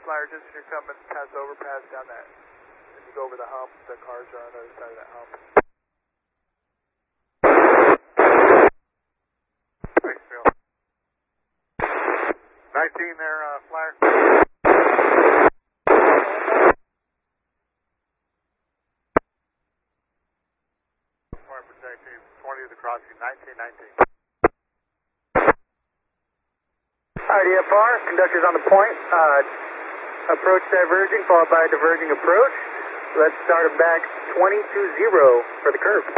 Flyer, just as you're coming past overpass down that, if you go over the hump, the cars are on the other side of that hump. Thanks, Phil. 19 there, Flyer. Protecting 20 of the crossing, 1919. IDFR, conductor's on the point. Approach diverging, followed by diverging approach. Let's start them back 20-0 for the curve.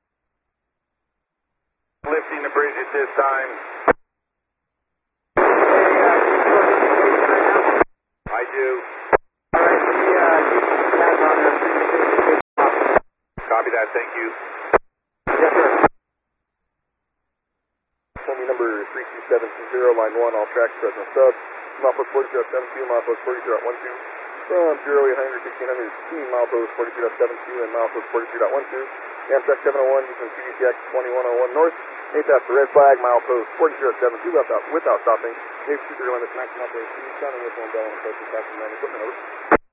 Lifting the bridge at this time. I do. Copy that, thank you. Yes, sir. Tell me number 32720, line 1, all tracks present sub. Milepost 42.72, milepost 42.12. From 0 800 1600, milepost 42.72 and milepost 42.12. Amtrak 701, using CDCX 2101 north. Ain't that the red flag, milepost 42.72 without stopping. Navy 23 limits, maximum operating speed, sounding with one bell and approaching fast 9 equipment over.